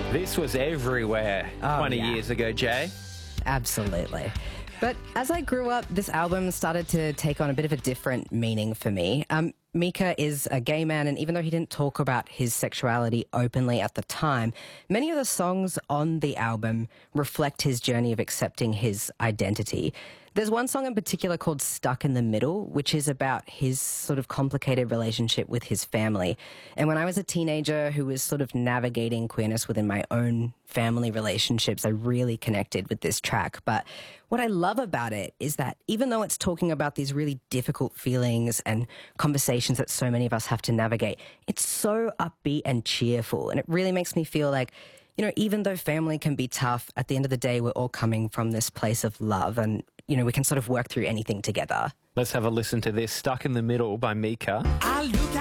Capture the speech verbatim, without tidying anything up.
This was everywhere Oh, twenty yeah. years ago, Jay. Absolutely. But as I grew up, this album started to take on a bit of a different meaning for me. Um, Mika is a gay man, and even though he didn't talk about his sexuality openly at the time, many of the songs on the album reflect his journey of accepting his identity. There's one song in particular called Stuck in the Middle, which is about his sort of complicated relationship with his family. And when I was a teenager who was sort of navigating queerness within my own family relationships, I really connected with this track. But what I love about it is that even though it's talking about these really difficult feelings and conversations that so many of us have to navigate, it's so upbeat and cheerful. And it really makes me feel like, you know, even though family can be tough, at the end of the day, we're all coming from this place of love and, you know, we can sort of work through anything together. Let's have a listen to this, Stuck in the Middle by Mika.